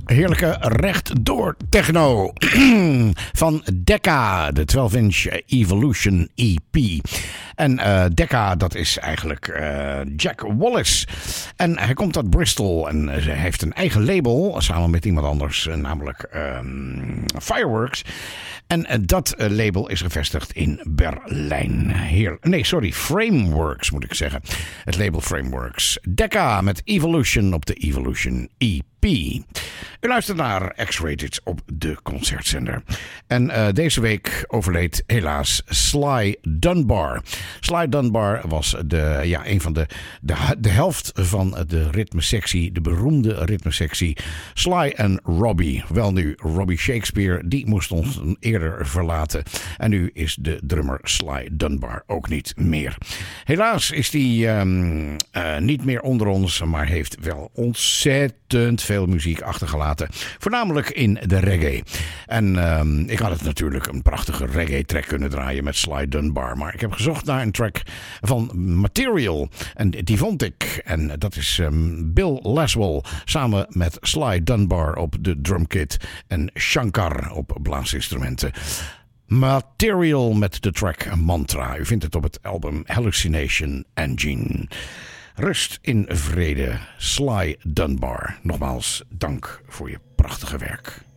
Heerlijke rechtdoor techno van Decca, de 12-inch Evolution EP. En Decca, dat is eigenlijk Jack Wallace. En hij komt uit Bristol en hij heeft een eigen label samen met iemand anders, namelijk Fireworks. En dat label is gevestigd in Berlijn. Frameworks moet ik zeggen. Het label Frameworks. Decca met Evolution op de Evolution EP. U luistert naar X-Rated op de Concertzender. En deze week overleed helaas Dunbar. Sly Dunbar was een van de helft van de ritmesectie, de beroemde ritmesectie Sly en Robbie. Wel nu, Robbie Shakespeare, die moest ons eerder verlaten. En nu is de drummer Sly Dunbar ook niet meer. Helaas is hij niet meer onder ons, maar heeft wel ontzettend veel muziek achtergelaten. Voornamelijk in de reggae. En ik had het natuurlijk een prachtige reggae track kunnen draaien met Sly Dunbar. Maar ik heb gezocht naar een track van Material. En die vond ik. En dat is Bill Laswell samen met Sly Dunbar op de drumkit. En Shankar op blaasinstrumenten. Material met de track Mantra. U vindt het op het album Hallucination Engine. Rust in vrede, Sly Dunbar. Nogmaals, dank voor je prachtige werk.